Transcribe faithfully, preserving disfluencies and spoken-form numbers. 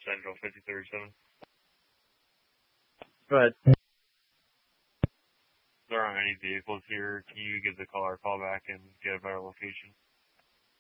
Central fifty thirty-seven. Go ahead. There aren't any vehicles here. Can you give the caller a call back and get a better location?